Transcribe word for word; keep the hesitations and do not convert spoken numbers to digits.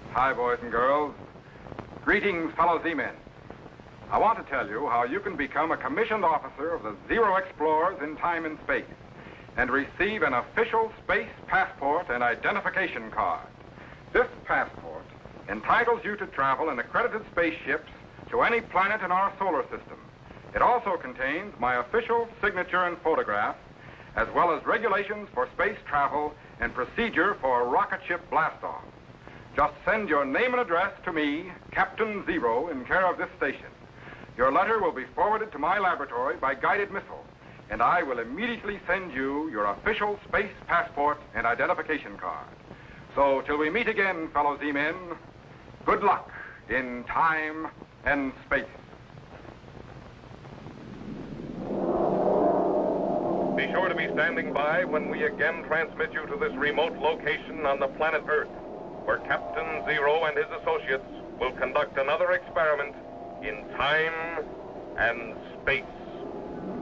Hi, boys and girls. Greetings, fellow Z-men. I want to tell you how you can become a commissioned officer of the Zero Explorers in time and space and receive an official space passport and identification card. This passport entitles you to travel in accredited spaceships to any planet in our solar system. It also contains my official signature and photograph, as well as regulations for space travel and procedure for a rocket ship blastoff. Just send your name and address to me, Captain Zero, in care of this station. Your letter will be forwarded to my laboratory by guided missile, and I will immediately send you your official space passport and identification card. So, till we meet again, fellow Z-men, good luck in time and space. Be sure to be standing by when we again transmit you to this remote location on the planet Earth, where Captain Zero and his associates will conduct another experiment in time and space.